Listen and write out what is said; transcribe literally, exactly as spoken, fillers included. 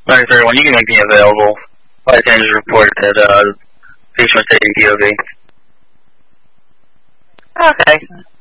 nine thirty-one, you can make me available. Flight attendants reported that uh, patient was taking P O V. Okay.